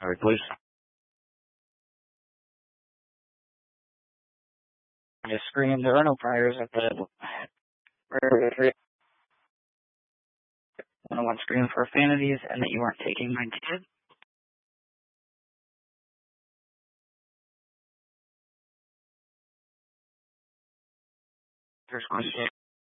All right, please. Just scream. There are no priors at the 101 screen for profanities, and that you aren't taking my kid. First question.